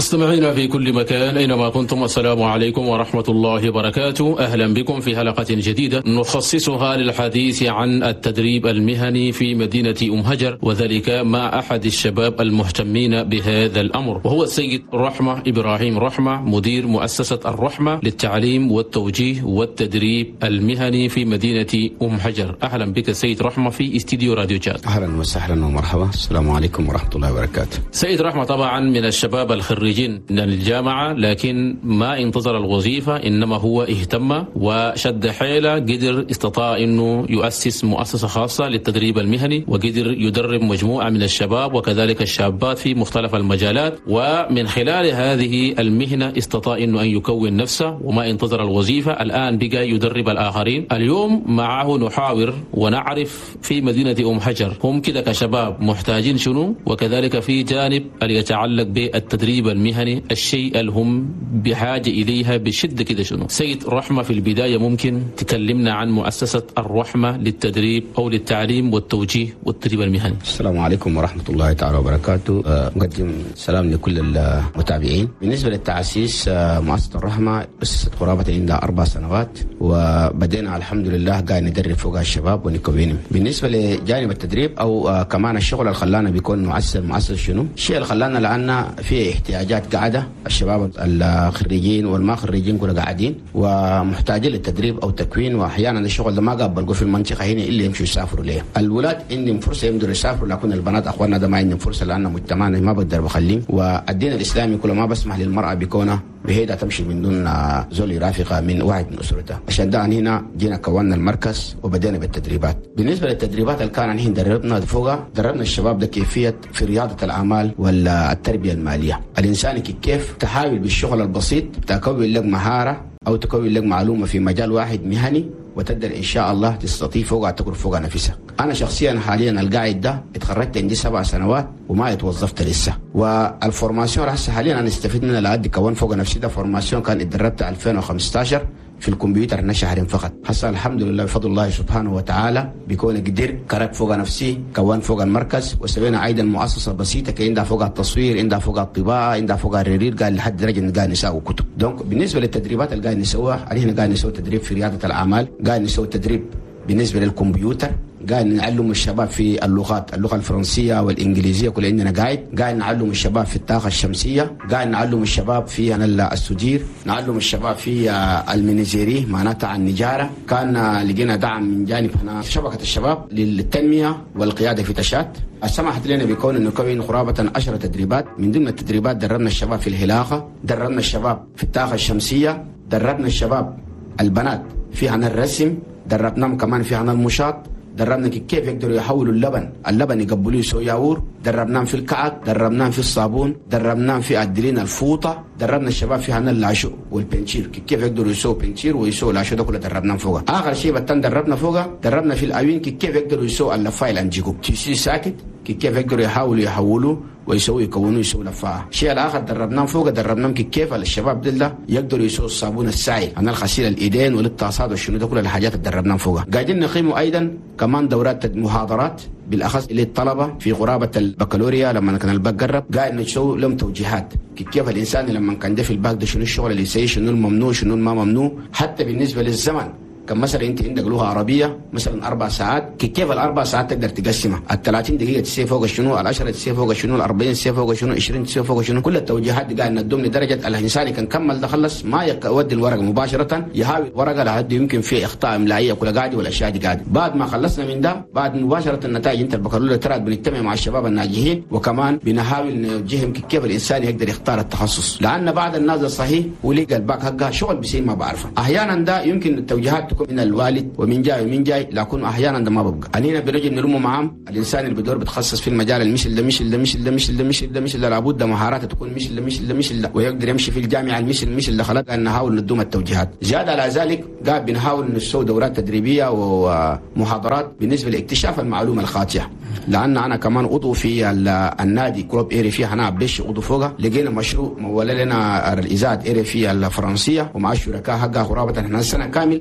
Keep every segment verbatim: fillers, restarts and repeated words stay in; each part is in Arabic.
مستمعينا في كل مكان أينما كنتم، السلام عليكم ورحمة الله وبركاته. أهلا بكم في حلقة جديدة نخصصها للحديث عن التدريب المهني في مدينة أم هجر، وذلك مع أحد الشباب المهتمين بهذا الأمر، وهو السيد رحمة إبراهيم رحمة، مدير مؤسسة الرحمة للتعليم والتوجيه والتدريب المهني في مدينة أم هجر. أهلا بك سيد رحمة في استديو راديو جاد. أهلا وسهلا ومرحبا، السلام عليكم ورحمة الله وبركاته. سيد رحمة طبعا من الشباب الخريجين من الجامعة، لكن ما انتظر الوظيفة، إنما هو اهتم وشد حيله، قدر استطاع أنه يؤسس مؤسسة خاصة للتدريب المهني، وقدر يدرب مجموعة من الشباب وكذلك الشابات في مختلف المجالات، ومن خلال هذه المهنة استطاع أنه أن يكون نفسه وما انتظر الوظيفة. الآن بقى يدرب الآخرين. اليوم معه نحاور ونعرف في مدينة أم هجر هم كده كشباب محتاجين شنو، وكذلك في جانب اللي يتعلق بالتدريب المهني الشيء اللي هم بحاجة إليها بشدة كده شنو. سيد رحمة، في البداية ممكن تكلمنا عن مؤسسة الرحمة للتدريب أو للتعليم والتوجيه والتدريب المهني. السلام عليكم ورحمة الله تعالى وبركاته. أقدم سلام لكل المتابعين. بالنسبة للتأسيس، مؤسسة الرحمة أسست قرابة عندها أربع سنوات، وبدينا الحمد لله قاعد ندرب فوق الشباب ونكوينهم. بالنسبة لجانب التدريب أو كمان الشغل اللي خلانا بيكون مؤسس مؤسس شنو الشيء اللي خلانا، لأن في احتياجات قاعدة، الشباب الخريجين والما خريجين كلهم قاعدين ومحتاجين للتدريب أو تكوين، وأحيانا الشغل ده ما قابل في المنطقة هنا إلا يمشوا يسافروا ليه. الولاد عندهم فرصة يقدروا يسافروا، لكن البنات أخواننا ده ما عندهم فرصة، لأن مجتمعنا ما بقدر بخليهم، والدين الإسلامي كله ما بسمح للمرأة بكونها بهيدا تمشي من دون زول يرافقها من واحد من أسرتها. عشان ده هنا جينا كونا المركز وبدأنا بالتدريبات. بالنسبة للتدريبات اللي كان هنا دربنا فوقها، دربنا الشباب ده كيفية في رياضة الأعمال والتربية المالية. الإنسان كيف تحاول بالشغل البسيط تكون لك مهارة أو تكون لك معلومة في مجال واحد مهني، وتقدر إن شاء الله تستطيع فوقها تقر فوقها نفسها. أنا شخصيا حاليا القاعد ده اتخرجت عندي سبع سنوات وما اتوظفت لسه، والفورماسيون هسه حاليا أنا استفيد منها لأدي كون فوق نفسي. ده فورماسيون كان اتدربت ألفين وخمسطاشر في الكمبيوتر هنا شهرين فقط. هسه الحمد لله بفضل الله سبحانه وتعالى بيكون قدر كرك فوق نفسي، كون فوق المركز، وسوينا ايضا مؤسسه بسيطه كي عندها فوق التصوير، عندها فوق الطباعه، عندها فوق الرير، قال لحد درجه ان قاعد نساوي كتب. دونك بالنسبه للتدريبات اللي قاعد نسويها، علينا قاعد نسوي تدريب في رياده الاعمال، قاعد نسوي تدريب بالنسبه للكمبيوتر، قاعد نعلم الشباب في اللغات، اللغه الفرنسيه والانجليزيه كل عندنا قاعد، قاعد نعلم الشباب في الطاقه الشمسيه، قاعد نعلم الشباب في السجير، نعلم الشباب في المنيزيري معناتها النجاره. كان لقينا دعم من جانب هنا شبكه الشباب للتنميه والقياده في تشات، سمحت لنا بكون نكون قرابه عشر تدريبات. من ضمن التدريبات دربنا الشباب في الهلاقه، دربنا الشباب في الطاقه الشمسيه، دربنا الشباب البنات في عن الرسم، دربناهم كمان في عن المشاط، دربنا كيف يقدروا يحولوا اللبن اللبن يقبلوه يسوي ياور، دربناهم في الكعك، دربناهم في الصابون، دربناهم في الدرين الفوطه، دربنا الشباب في هنا اللاشو والبنشير، كيف يقدروا يسووا بنشير ويسووا لاشو، ده كله دربناهم فوقها. اخر شيء بتن دربنا فوقها، دربنا في الاوين كيف يقدروا يسووا اللفايل انجيكو تيسي ساكت، كيف يقدروا يحاولوا يحولوا ويسووا يكونوا يسووا لفاها. الشيء الاخر دربناهم فوق، دربناهم كيف الشباب دول يقدروا يسووا الصابون السائل، انا الغسيل الايدين وللطاسات والشنو، ده كل الحاجات اللي دربناهم فوقها. قاعدين نقيموا ايضا كمان دورات محاضرات بالاخص للطلبه في قرابه البكالوريا. لما كان الباك قرب قاعد نسوي لهم توجيهات كيف الانسان لما كان ده في الباك ده شنو الشغل اللي يسوي، شنو الممنوع شنو ما ممنوع. حتى بالنسبه للزمن، كان مثلا انت عندك لغه عربيه مثلا اربع ساعات، كيف الاربع ساعات تقدر تقسمها؟ ال ثلاثين دقيقه تسير فوق شنو، ال عشرة تسير فوق شنو، ال أربعين تسير فوق شنو، عشرين تسير فوق شنو. كل التوجيهات دي قاعد ندوم لدرجه الانسان كان كمل ده خلص ما يودي الورقه مباشره، يحاول ورقه لحد يمكن في اخطاء املائيه كل قاعده والاشياء دي قاعده. بعد ما خلصنا من ده، بعد مباشره النتائج انت البكالوريا ترى بنجتمع مع الشباب الناجحين، وكمان بنحاول نوجههم كيف الانسان يقدر يختار التخصص، لان بعد الناس الصحيح ولقى الباك حقها شغل بيصير ما بعرفه. احيانا ده يمكن التوجيهات تكون من الوالد ومن جاي ومن جاي، لكن احيانا ده ما ببقى. انينا بنجي نلمه معهم الانسان اللي بدور بتخصص في المجال المثل ده مثل ده مثل ده مثل ده مثل ده مثل ده لابد مهاراته تكون مثل ده مثل ده مثل ده، ويقدر يمشي في الجامعه المثل مثل ده. خلق ان نحاول ندوم التوجيهات. زاد على ذلك قاعد بنحاول نسوي دورات تدريبيه ومحاضرات بالنسبه لاكتشاف المعلومه الخاطئه، لان انا كمان عضو في النادي كلوب ايري في هنا عبيش عضو فوقها. لقينا مشروع مولى لنا الاذاعه ايري في الفرنسيه ومع الشركاء حقها قرابه احنا سنه كامل، كل ما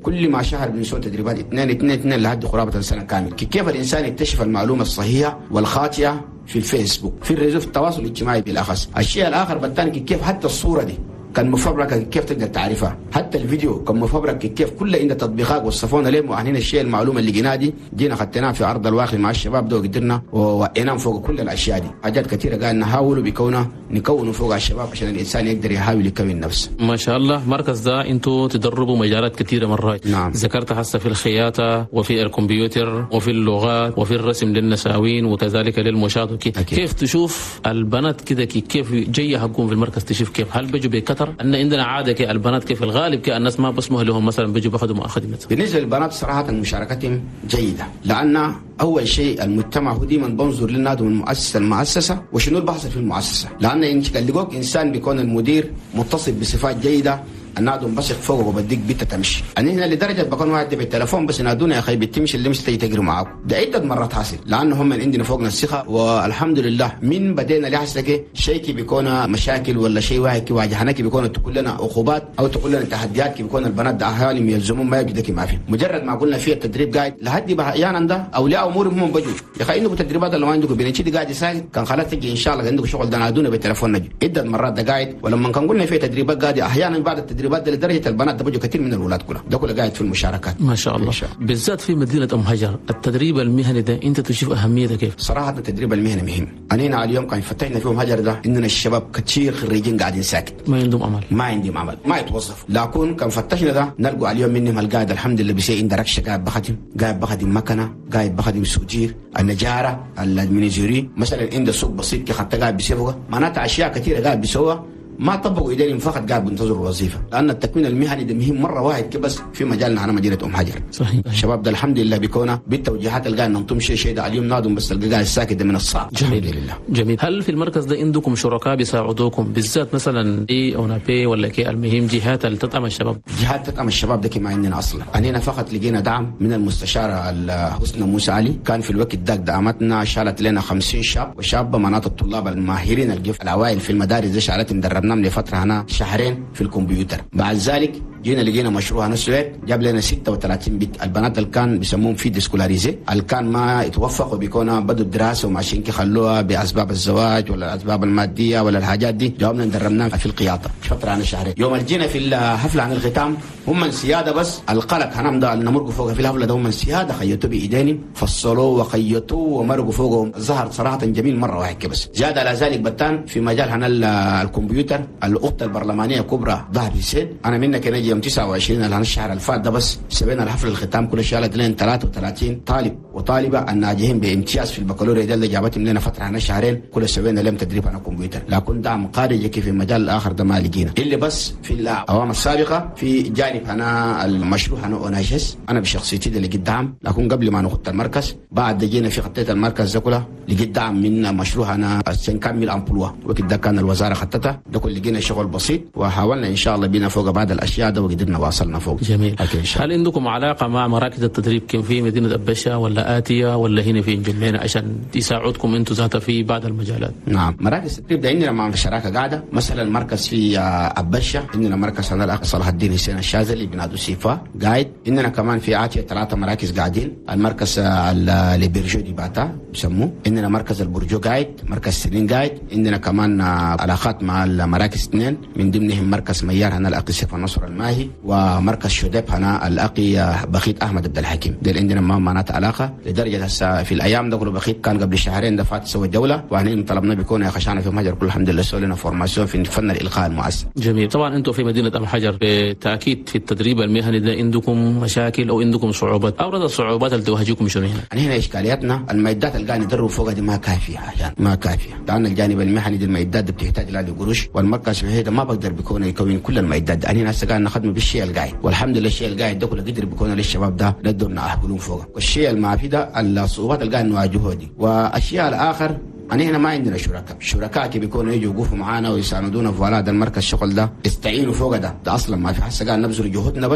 شهر بنسوي تدريبات اثنين اثنين اثنين لحد قرابه سنه كامل. كيف الانسان يكتشف المعلومه الصحيحه والخاطئه في الفيسبوك، في الريزو، في التواصل الاجتماعي بالاخص. الشيء الاخر بالثاني كيف حتى الصوره دي كان مفبركه كيف تقدر تعرفها، حتى الفيديو كان مفبرك كيف كل عند تطبيقات وصفونا لهم. واهنين الشيء المعلومه اللي جينا دي جينا خدناها في ارض الواقع مع الشباب ده وقدرنا ووقيناهم فوق كل الاشياء دي. حاجات كثيره قاعد نحاولوا بكونها نكونوا فوق الشباب عشان الانسان يقدر يحاول يكون نفسه. ما شاء الله. مركز ده انتوا تدربوا مجالات كثيره مرات. نعم. ذكرت هسه في الخياطه وفي الكمبيوتر وفي اللغات وفي الرسم للنساوين وكذلك للمشاة. كيف تشوف البنات كده كيف جايه حقهم في المركز؟ تشوف كيف هل بيجوا بكتر؟ ان عندنا عاده البنات كيف الغالب كالناس ما بسمح لهم مثلا بيجوا باخذوا مؤخذات. بالنسبه للبنات صراحه مشاركتهم جيده، لان اول شيء المجتمع هو ديما بنظر للنادي من مؤسسه المؤسسه وشنو اللي بيحصل في المؤسسه، لان انت لقوك انسان بيكون المدير متصف بصفات جيده النادم بثق فوقه وبديك بيت تمشي. انا هنا لدرجه بكون واحد بالتليفون بس ينادونا يا اخي بتمشي اللي مش تيجي تجري معاكم. ده عده مرات حاصل لان هم من عندنا فوقنا الثقه والحمد لله. من بدينا لحسك شيء كي بيكون مشاكل ولا شيء واحد كي واجهنا كي بيكون تقول لنا عقوبات او تقول لنا تحديات كي بيكون البنات ده اهالي يلزمون ما يجدك ما في. مجرد ما قلنا فيه التدريب قاعد لحد احيانا ده اولياء امورهم هم بجوا يا اخي عندكم تدريبات ولا ما عندكم بنشي قاعد يساعد كان خلاص تجي ان شاء الله عندكم شغل ده نادونا بالتليفون نجي. عده مرات ده قاعد ولما كان قلنا فيه تدريبات قاعد احيانا بعد التدريبات ده لدرجه البنات ده بيجوا كثير من الولاد كلها ده كله قاعد في المشاركات. ما شاء الله. شاء. بالذات في مدينه ام هجر التدريب المهني ده انت تشوف اهميته كيف؟ صراحه التدريب المهني مهم. انا على اليوم كان فتحنا في ام هجر ده اننا الشباب كثير خريجين قاعدين ساكت ما عندهم عمل ما عندهم عمل ما يتوظفوا. لكن كان فتحنا ده نلقوا على اليوم منهم القاعد الحمد لله بيصير عنده ركشه قاعد بخدم قاعد بخدم مكنه قاعد بخدم سوجير النجاره المنيزيري مثلا عنده سوق بسيط كي حتى قاعد بيسوقها معناتها اشياء كثيره قاعد بيسوها ما طبقوا ايديهم فقط قاعد بينتظروا الوظيفه. لان التكوين المهني ده مهم مره واحد بس في مجالنا انا مدينه ام حجر. صحيح. الشباب ده الحمد لله بيكونوا بالتوجيهات اللي قاعد ننطم شيء شيء ده اليوم نادم بس القاعد الساكت ده من الصعب. جميل لله. جميل. هل في المركز ده عندكم شركاء بيساعدوكم بالذات مثلا اي او نابي ولا كي المهم جهات اللي تدعم الشباب؟ جهات تدعم الشباب ده ما عندنا اصلا. اننا فقط لقينا دعم من المستشاره حسنى موسى علي. كان في الوقت ده دعمتنا شالت لنا خمسين شاب وشابه مناطق الطلاب الماهرين الجف العوائل في المدارس دي شالتهم دربناهم لفتره هنا شهرين في الكمبيوتر. بعد ذلك جينا لقينا مشروع نسويت جاب لنا ستة وثلاثين بيت. البنات اللي كان بيسموهم في ديسكولاريزي اللي كان ما يتوفقوا بيكونوا بدوا الدراسه وماشيين كي خلوها باسباب الزواج ولا الاسباب الماديه ولا الحاجات دي جاوبنا دربناهم في القياده فتره عن شهرين. يوم جينا في الحفله عن الختام هم السياده بس القلق هنام ده نمرقوا فوق في الحفله ده هم السياده خيطوا بايدينهم فصلوه وخيطوه ومرقوا فوقهم. ظهر صراحه جميل مره واحد بس. زاد على ذلك بتان في مجال هنا الكمبيوتر الاخت البرلمانيه كبرى ظهر حسين انا منك نجي يوم تسعة وعشرين على الشهر الفات ده بس سوينا الحفل الختام كل شالت لنا ثلاثة وثلاثين طالب وطالبه الناجحين بامتياز في البكالوريا ده اللي جابتهم لنا فتره عن شهرين كل سوينا لهم تدريب على الكمبيوتر. لكن دعم خارجي في المجال الاخر ده ما لقينا اللي بس في الاعوام السابقه في جانب هنا المشروع هنا اوناجس انا بشخصيتي ده لقيت دعم. لكن قبل ما نخط المركز بعد جينا في خطيت المركز ده كله لقيت دعم من مشروع هنا سنكمل امبلوا وقت ده كان الوزاره خطتها ده كل لقينا شغل بسيط وحاولنا ان شاء الله بينا فوق بعض الاشياء ده وقدرنا واصلنا فوق. جميل. هل عندكم علاقه مع مراكز التدريب كم في مدينه ابشا ولا اتيه ولا هنا في جمينة عشان يساعدكم انتم ذاتها في بعض المجالات؟ نعم مراكز التدريب ده عندنا مع شراكه قاعده. مثلا مركز في ابشا عندنا مركز هنا الاخ صلاح الدين حسين الشاذلي بنادو سيفا قاعد. عندنا كمان في اتيه ثلاثه مراكز قاعدين. المركز اللي بيرجو دي باتا بسموه. عندنا مركز البرجو قاعد. مركز سنين قاعد. عندنا كمان علاقات مع المراكز اثنين من ضمنهم مركز ميار هنا الاقي سيف النصر الماهي ومركز شديب هنا الاقي بخيت احمد عبد الحكيم. ده عندنا ما معناتها علاقه لدرجه هسه في الايام ده كله بخيت كان قبل شهرين دفعت سوى الدوله واحنا طلبنا بيكون يا خشانه في مهجر كل الحمد لله سوى لنا فورماسيون في فن الالقاء المؤثر. جميل. طبعا انتم في مدينه ام حجر بالتاكيد في التدريب المهني ده عندكم مشاكل او عندكم صعوبات. ابرز الصعوبات اللي تواجهكم شنو هنا؟ يعني هنا اشكالياتنا المعدات اللي قاعد ندرب فوقها دي ما كافيه عشان ما كافيه. لان الجانب المهني دي المعدات دي بتحتاج لها قروش والمركز في هذا ما بقدر بيكون يكون كل المعدات دي. انا هسه قاعد نخدم بالشيء القاعد والحمد لله الشيء القاعد ده كله قدر بيكون للشباب ده ندورنا اهبلون فوقه. والشيء الما في ده الصعوبات اللي قاعد نواجهها دي. والاشياء الاخر أنا هنا ما عندنا شركاء. شركاء كي بيكونوا يجوا يوقفوا معانا ويساندونا في ولاد المركز الشغل ده يستعينوا فوق ده. ده اصلا ما في حسه قاعد نبذل جهودنا بس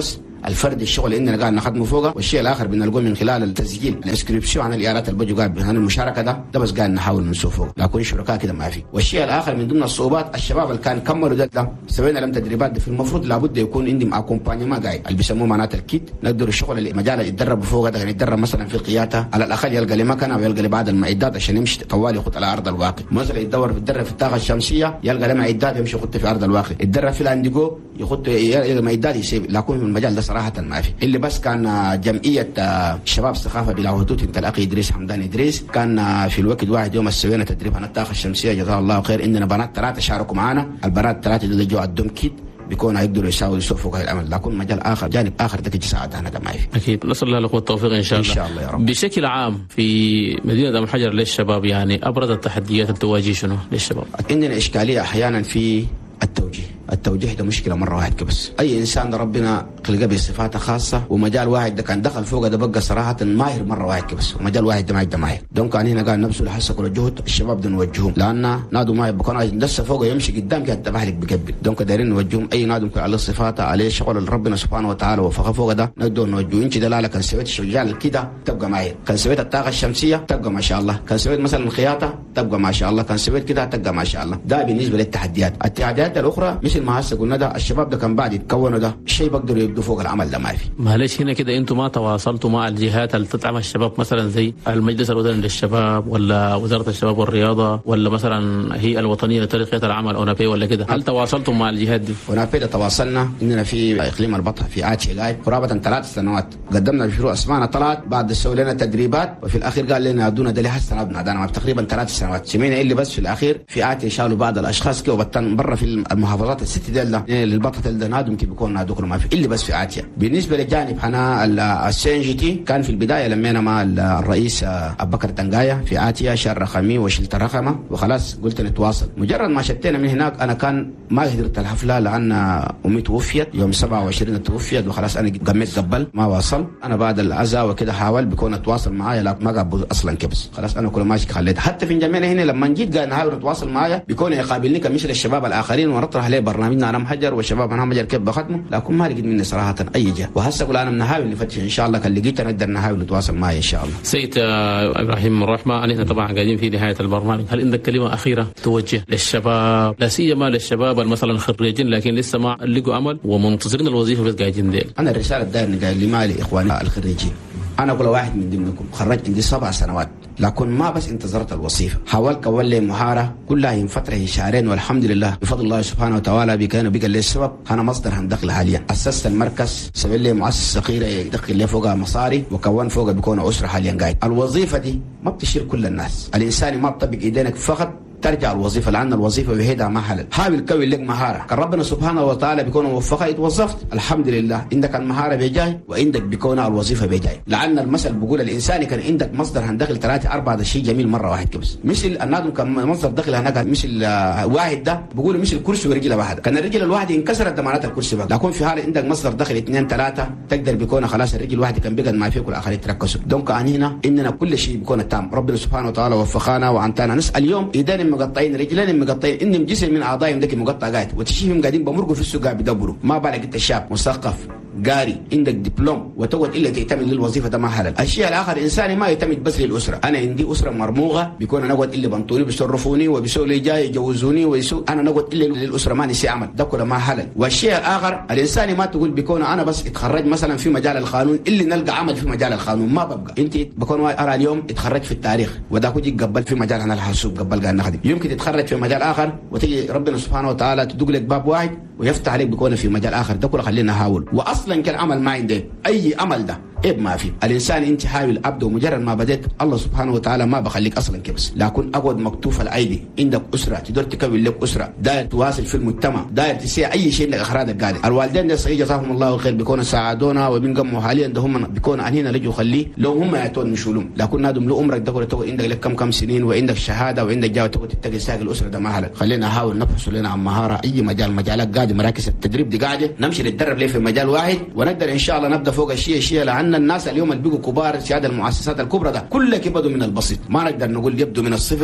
الفرد الشغل اللي قاعد نخدمه فوقه، والشيء الاخر بنلقوه من خلال التسجيل الانسكريبسيون عن الايارات اللي بيجوا قاعد عن المشاركه ده ده بس قاعد نحاول نسوق فوق، لكن شركاء كده ما في. والشيء الاخر من ضمن الصعوبات الشباب اللي كان كملوا ده, ده سوينا لهم تدريبات دي، في المفروض لابد يكون عندهم اكومبانيما قاعد اللي بيسموه معناته الكيت، نقدر الشغل المجال اللي يتدربوا فوق ده، يعني يتدرب مثلا في القياده على الاقل يلقى لي مكنه ويلقى لي بعض المعدات عشان يمشي طوالي يخط على ارض الواقع، مثلا يتدور يتدرب في الطاقه الشمسيه يلقى له معدات يمشي يخط في ارض الواقع، يتدرب في الانديجو يخط يلقى معدات يسيب، لكن المجال ده صراحه ما في. اللي بس كان جمعيه شباب الثقافه بلا حدود انت الاخي ادريس حمدان ادريس كان في الوقت واحد يوم سوينا تدريب عن الطاقه الشمسيه جزاه الله خير، عندنا بنات ثلاثه شاركوا معنا، البنات الثلاثه اللي جو عندهم كيت بيكون هيقدروا يساووا يسوفوا هاي العمل، لكن مجال اخر جانب اخر ده يساعد انا ده ما في. اكيد نسال الله لكم التوفيق ان شاء الله. ان شاء الله يا رب. بشكل عام في مدينه ام الحجر للشباب يعني ابرز التحديات اللي تواجه شنو للشباب؟ عندنا اشكاليه احيانا في التوجيه، التوجيه ده مشكله مره واحد بس، اي انسان ربنا خلقه بصفات خاصه ومجال واحد ده كان دخل فوق ده بقى صراحه ماهر مره واحد بس، ومجال واحد ده ما يقدر ماهر، دونك كان هنا قال نفسه لحسه كل الجهد الشباب ده نوجههم، لان نادوا ما بكون لسه فوق يمشي قدام كده تبع لك بقبل، دونك دايرين نوجههم اي نادوا على صفاته عليه شغل ربنا سبحانه وتعالى وفق فوق ده نقدر نوجهه. انت دلاله كان سويت الشجال كده تبقى ماهر، كان سويت الطاقه الشمسيه تبقى ما شاء الله، كان سويت مثلا الخياطه تبقى ما شاء الله، كان سويت كده تبقى ما شاء الله. ده بالنسبه للتحديات. التحديات الاخرى مثل ما هسه قلنا ده الشباب ده كان بعد يتكونوا ده الشيء بقدروا يبدوا فوق العمل ده ما في. معلش هنا كده انتم ما تواصلتوا مع الجهات اللي تدعم الشباب مثلا زي المجلس الوطني للشباب ولا وزاره الشباب والرياضه ولا مثلا هي الوطنيه لترقيه العمل اونابي ولا كده؟ هل تواصلتم مع الجهات دي؟ اونابي تواصلنا اننا في اقليم البطح في اتشي قاعد قرابه ثلاث سنوات قدمنا مشروع اسمعنا طلعت بعد سووا لنا تدريبات وفي الاخير قال لنا ادونا ده لحد سنه ابنا تقريبا ثلاث سنوات سمينا اللي بس في الاخير في اتشي شالوا بعض الاشخاص كده وبطن برا في المحافظات الست دي للبطه ده نادم كي بيكون نادوكنا ما في اللي بس في اتشي. بالنسبه للجانب حنا السي جي تي كان في البدايه لمينا مع الرئيس ابو بكر تنقايه في اتيا شهر رقمي وشلت رقمه وخلاص قلت نتواصل. مجرد ما شتينا من هناك انا كان ما قدرت الحفله لان امي توفيت يوم سبعة وعشرين توفيت وخلاص انا قميت قبل ما واصل. انا بعد العزاء وكده حاول بيكون اتواصل معايا لكن ما قبل اصلا كبس خلاص انا كل ماشي خليت. حتى في جميعنا هنا لما جيت قال نحاول نتواصل معايا بيكون يقابلني كمثل الشباب الاخرين ونطرح عليه برنامجنا انا محجر والشباب انا محجر كيف بخدمه لكن ما لقيت مني صراحه اي جهه. وهسه اقول انا بنحاول نفتش ان شاء الله كان لقيت نقدر نحاول نتواصل معي ان شاء الله. سيد ابراهيم الرحمه احنا طبعا قاعدين في نهايه البرنامج، هل عندك كلمه اخيره توجه للشباب لا سيما للشباب مثلا خريجين لكن لسه ما لقوا عمل ومنتظرين الوظيفه بس قاعدين ديل؟ انا الرساله داير قال لي مالي اخواني الخريجين، انا كل واحد من ضمنكم خرجت عندي سبع سنوات لكن ما بس انتظرت الوظيفه، حاولت كون لي مهاره كلها من فتره شهرين والحمد لله بفضل الله سبحانه وتعالى بكان بقى لي السبب انا مصدر هندخل حاليا. اسست المركز سوي لي مؤسسه صغيره يدخل لي فوقها مصاري وكون فوقها بيكون اسره حاليا قاعد. الوظيفه دي ما بتشير كل الناس، الانسان ما بطبق ايدينك فقط ترجع الوظيفه لان الوظيفه وحيدها ما حلل. حاول تكون لك مهاره كان ربنا سبحانه وتعالى بيكون موفقه اتوظفت الحمد لله عندك المهاره بيجاي وعندك بيكون الوظيفه بيجاي. لعن المثل بيقول الانسان كان عندك مصدر هندخل ثلاثه اربعه ده شيء جميل مره واحد كبس. مثل النادم كان مصدر دخل هناك مثل واحد ده بيقولوا مثل كرسي ورجل واحده كان الرجل الواحده انكسرت ضمانات الكرسي بقى. لكن في حال عندك مصدر دخل اثنين ثلاثه تقدر بيكون خلاص الرجل الواحده كان بيقعد ما فيك والاخر يتركزوا. دونك هنا اننا كل شيء بيكون تام. ربنا سبحانه وتعالى وفقنا وانتنا نسال اليوم ايدين مقطعين رجلين مقطعين انهم جسم من اعضائهم ذاك مقطع قاعد وتشوفهم قاعدين بمرقوا في السوق قاعد بيدبروا. ما بالك انت شاب مثقف قاري عندك دبلوم وتقعد الا تعتمد للوظيفه ده ما حلال. الشيء الاخر انساني ما يعتمد بس للاسره. انا عندي اسره مرموقه بيكون انا اقعد الا بنطوني بيصرفوني وبيسووا لي جاي يجوزوني ويسووا انا نقعد الا للاسره ما نسي اعمل ده كله ما حلال. والشيء الاخر الانساني ما تقول بيكون انا بس اتخرج مثلا في مجال القانون اللي نلقى عمل في مجال القانون ما ببقى. انت بكون ارى اليوم اتخرج في التاريخ وذاك يجي قبل في مجال انا الحاسوب قبل قاعد نخدم. يمكن تتخرج في مجال اخر وتيجي ربنا سبحانه وتعالى تدق لك باب واحد ويفتح عليك بيكون في مجال اخر ده كله خلينا نحاول. واصلا كان عمل ما عندي اي عمل ده عيب ما في. الانسان انت حاول ابدا ومجرد ما بديت الله سبحانه وتعالى ما بخليك اصلا كبس. لكن اقعد مكتوف الايدي عندك اسره تقدر تكون لك اسره داير تواصل في المجتمع داير تسيع اي شيء لك اخراجك قاعد. الوالدين ده صحيح جزاهم الله خير بيكونوا ساعدونا وبنقموا حاليا ده هم بيكونوا هنا لجوا خليه لو هم يعطون مشولهم. لكن نادم له عمرك ده تقول عندك لك كم كم سنين وعندك شهاده وعندك جاي تقعد تتقي ساق الاسره ده ما حلال. خلينا نحاول نبحث لنا عن مهاره اي مجال مجالات قاعده مراكز التدريب دي قاعده نمشي نتدرب ليه في مجال واحد ونقدر ان شاء الله نبدا فوق الشيء شيء. لان الناس اليوم اللي بيجوا كبار سياده المؤسسات الكبرى ده كلها كبدوا من البسيط. ما نقدر نقول يبدو من الصفر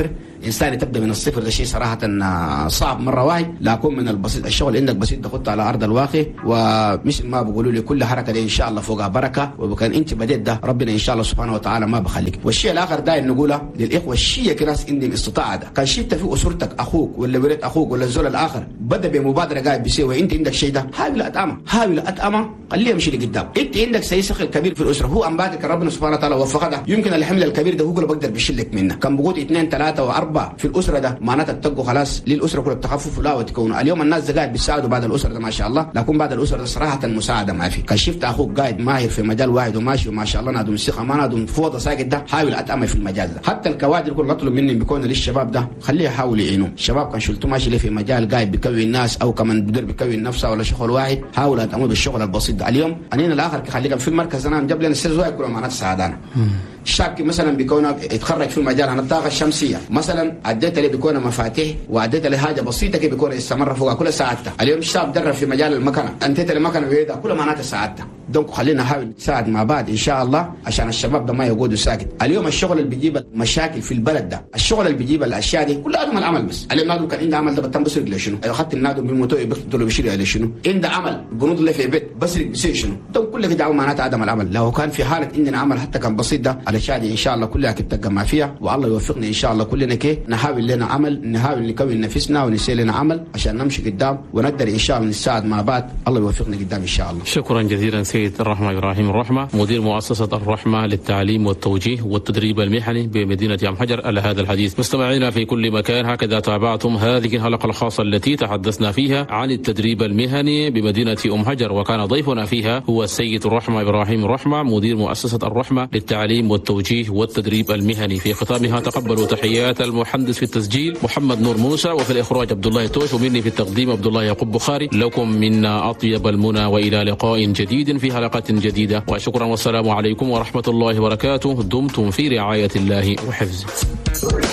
انسان تبدا من الصفر ده شيء صراحه صعب مره واحد، لكن من البسيط الشغل عندك بسيط تخط على ارض الواقع، ومثل ما بيقولوا لي كل حركه دي ان شاء الله فوقها بركه، وكان انت بديت ده ربنا ان شاء الله سبحانه وتعالى ما بخليك. والشيء الاخر داير نقوله للاخوه الشيء كناس عندهم استطاعه ده، كان شفت في اسرتك اخوك ولا ولد اخوك ولا الزول الاخر بدا بمبادره قاعد بيسوي وانت عندك شيء ده، حاول اتامه حاول اتامه خليه يمشي لقدام. انت عندك سي سخل كبير في الاسره، هو امبارح ربنا سبحانه وتعالى وفقه ده، يمكن الحمل الكبير ده هو اللي بقدر بيشلك منه، كان بقول اثنين ثلاثه واربعه في الاسره ده معناتها تتقوا خلاص للاسره كلها بتخففوا لا وتكونوا. اليوم الناس ده قاعد بيساعدوا بعد الاسره ده ما شاء الله، لكن بعد الاسره ده صراحه المساعده ما في. كان شفت اخوك قاعد ماهر في مجال واحد وماشي وما شاء الله نادم ثقه ما نادم فوضى ساكت ده، حاول اتامل في المجال ده. حتى الكوادر كل اطلب مني بيكونوا للشباب ده خليه يحاول يعينوا الشباب. كان شلتوا ماشي ليه في مجال قاعد بيكون الناس او كمان بدر بيكون نفسه ولا شغل واحد، حاول اتامل بالشغل البسيط ده. اليوم انين الاخر خليك في المركز انا جاب لنا السيرز واحد كله معناتها سعدانه. الشاب مثلا بيكون يتخرج في المجال عن الطاقه الشمسيه مثلا، اديت له بيكون مفاتيح واديت له حاجه بسيطه كي بيكون يستمر فوق كل ساعته. اليوم الشاب درب في مجال المكنه، انتت المكنه ويدا كل معناتها ساعته. دونك خلينا نحاول نساعد مع بعض ان شاء الله عشان الشباب ده ما يقعدوا ساكت. اليوم الشغل اللي بيجيب المشاكل في البلد ده، الشغل اللي بيجيب الاشياء دي كلها ادم العمل بس. اليوم نادم كان عنده عمل ده بتم بسرق له شنو؟ اخذت النادم بالموتور بيقتل له بشير له شنو؟ عنده عمل بنوض له في بيت بسرق بيصير شنو؟ دونك كل كده معناتها عدم العمل. لو كان في حاله عندنا عمل حتى كان بسيط ده الاشياء دي ان شاء الله كلها تتجمع فيها، والله يوفقنا ان شاء الله كلنا كي نحاول لنا عمل، نحاول نكون نفسنا ونسير لنا عمل عشان نمشي قدام ونقدر ان شاء الله نساعد مع بعض. الله يوفقنا قدام ان شاء الله. شكرا جزيلا سيد الرحمة إبراهيم الرحمة، مدير مؤسسة الرحمة للتعليم والتوجيه والتدريب المهني بمدينة أم حجر، على هذا الحديث. مستمعينا في كل مكان، هكذا تابعتم هذه الحلقة الخاصة التي تحدثنا فيها عن التدريب المهني بمدينة أم حجر، وكان ضيفنا فيها هو السيد الرحمة إبراهيم الرحمة، مدير مؤسسة الرحمة للتعليم والتوجيه والتدريب المهني. في ختامها تقبلوا تحيات المحدث في التسجيل محمد نور موسى، وفي الإخراج عبد الله توش، ومني في التقديم عبد الله يعقوب بخاري. لكم منا أطيب المنى وإلى لقاء جديد في حلقة جديدة، وشكرا والسلام عليكم ورحمة الله وبركاته. دمتم في رعاية الله وحفظه.